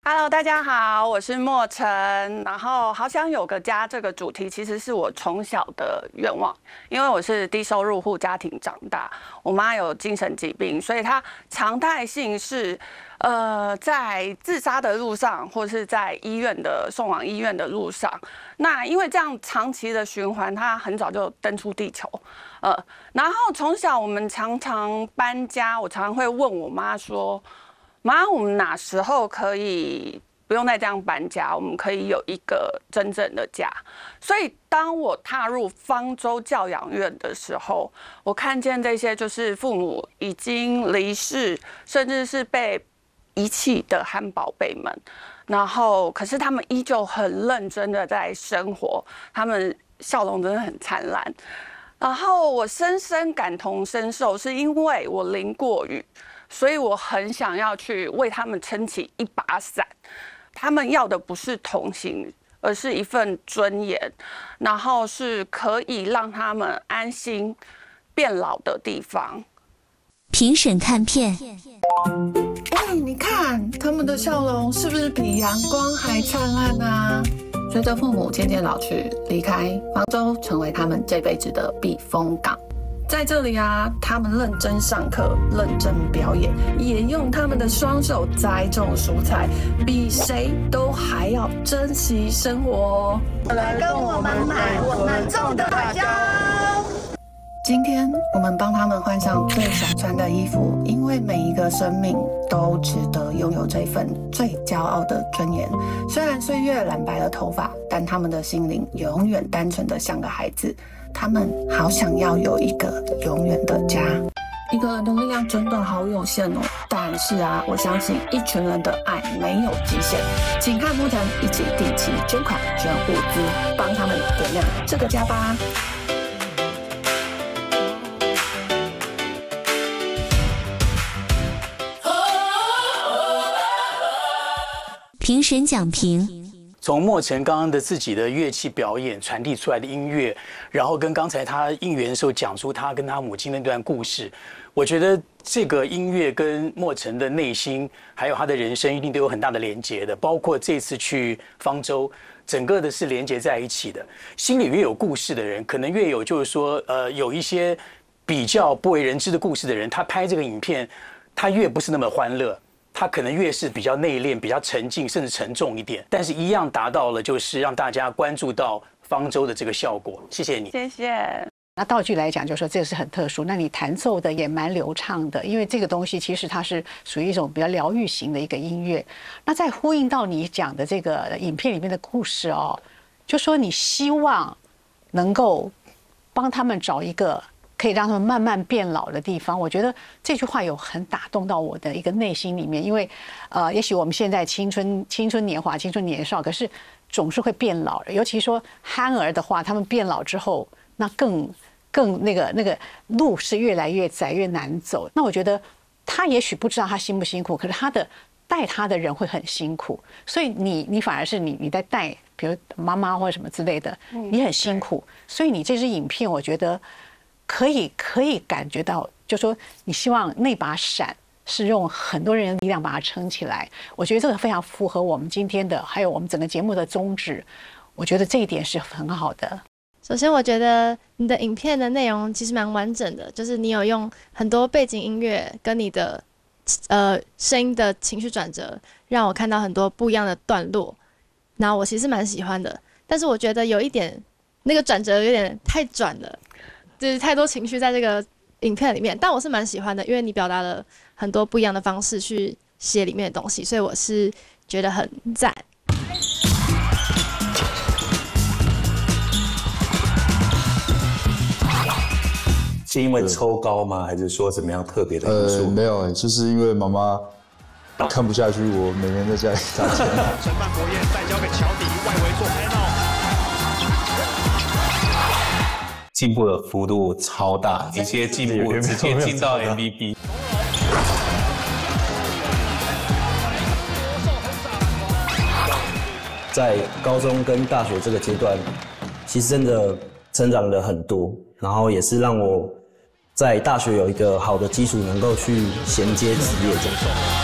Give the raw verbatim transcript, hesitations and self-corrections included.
Hello， 大家好，我是莫晨。然后好想有个家这个主题，其实是我从小的愿望，因为我是低收入户家庭长大，我妈有精神疾病，所以她常态性是，呃，在自杀的路上，或是在医院的送往医院的路上。那因为这样长期的循环，她很早就登出地球，呃，然后从小我们常常搬家，我常常会问我妈说。妈，我们哪时候可以不用再这样搬家？我们可以有一个真正的家。所以，当我踏入方舟教养院的时候，我看见这些就是父母已经离世，甚至是被遗弃的汉宝贝们。然后，可是他们依旧很认真的在生活，他们笑容真的很灿烂。然后，我深深感同身受，是因为我淋过雨。所以我很想要去为他们撑起一把伞，他们要的不是同情，而是一份尊严，然后是可以让他们安心变老的地方。 评审看片， 哎，你看他们的笑容是不是比阳光还灿烂啊？随着父母渐渐老去，离开方舟，成为他们这辈子的避风港。在这里啊，他们认真上课，认真表演，也用他们的双手栽种蔬菜，比谁都还要珍惜生活。 来跟我们买我们种的辣椒。 今天我们帮他们换上最想穿的衣服，因为每一个生命都值得拥有这份最骄傲的尊严。虽然岁月染白了头发，但他们的心灵永远单纯的像个孩子。他们好想要有一个永远的家。一个人的力量真的好有限哦，但是啊，我相信一群人的爱没有极限。请和牧尘一起定期捐款捐物资，帮他们点亮这个家吧。 评审讲评。 从莫晨刚刚的自己的乐器表演传递出来的音乐，然后跟刚才他应援的时候讲出他跟他母亲那段故事，我觉得这个音乐跟莫晨的内心还有他的人生一定都有很大的连结的，包括这次去方舟，整个的是连结在一起的。心里越有故事的人，可能越有就是说，呃，有一些比较不为人知的故事的人，他拍这个影片，他越不是那么欢乐。他可能越是比较内敛、比较沉静，甚至沉重一点，但是一样达到了就是让大家关注到方舟的这个效果。谢谢你， 谢谢。 那道具来讲，就是说这个是很特殊。那你弹奏的也蛮流畅的，因为这个东西其实它是属于一种比较疗愈型的一个音乐。那再呼应到你讲的这个影片里面的故事哦，就说你希望能够帮他们找一个可以让他们慢慢变老的地方。我觉得这句话有很打动到我的一个内心里面，因为呃，也许我们现在青春青春年华、青春年少，可是总是会变老。尤其说憨儿的话，他们变老之后，那更更那个那个路是越来越窄、越难走。那我觉得他也许不知道他辛不辛苦，可是他的带他的人会很辛苦，所以你你反而是你你在带，比如妈妈或者什么之类的，你很辛苦，所以你这支影片，我觉得。可以可以感觉到，就说你希望那把伞是用很多人的力量把它撑起来。我觉得这个非常符合我们今天的，还有我们整个节目的宗旨。我觉得这一点是很好的。 首先，我觉得你的影片的内容其实蛮完整的，就是你有用很多背景音乐跟你的呃声音的情绪转折，让我看到很多不一样的段落。然后我其实蛮喜欢的，但是我觉得有一点那个转折有点太转了。就是太多情绪在这个影片里面，但我是蛮喜欢的，因为你表达了很多不一样的方式去写里面的东西，所以我是觉得很赞。 是因为抽高吗？还是说怎么样特别的因素？ 呃，没有，就是因为妈妈看不下去我每天在家里打钱。 承办国宴再交给乔迪，外围做开闹。 进步的幅度超大，一些进步直接进到 M V P。 在高中跟大学这个阶段，其实真的成长了很多，然后也是让我在大学有一个好的基础，能够去衔接职业这种。